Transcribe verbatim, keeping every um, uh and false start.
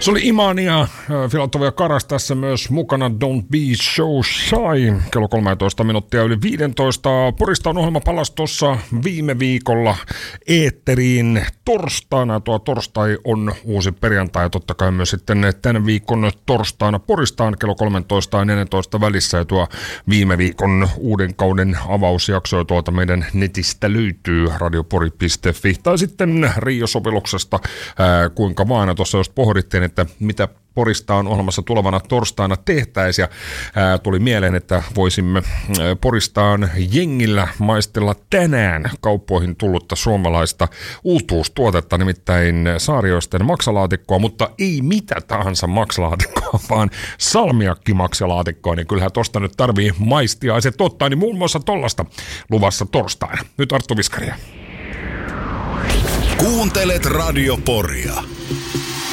Se oli Imania, Filatovia Karas tässä myös mukana, Don't Be So Shy. Kello kolmetoista minuuttia yli viisitoista. Porista on ohjelma palasi tuossa viime viikolla eetteriin torstaina. Tuo torstai on uusi perjantai ja totta kai myös sitten tämän viikon torstaina Poristaan kello kolmetoista ja neljätoista välissä. Ja tuo viime viikon uuden kauden avausjakso tuolta meidän netistä löytyy radiopori piste fi. Tai sitten Rio-sovelluksesta, ää, kuinka vaan. Tuossa just pohdittiin, että mitä Porista on ohjelmassa tulevana torstaina tehtäisiin ja ää, tuli mieleen, että voisimme ää, Poristaan jengillä maistella tänään kauppoihin tullutta suomalaista uutuustuotetta, nimittäin Saarioisten maksalaatikkoa, mutta ei mitä tahansa maksalaatikkoa, vaan salmiakkimaksalaatikkoa, niin kyllähän tosta nyt tarvii maistiaiset ottaa, niin muun muassa tollasta luvassa torstaina. Nyt Arttu Viskaria. Kuuntelet Radio Poria.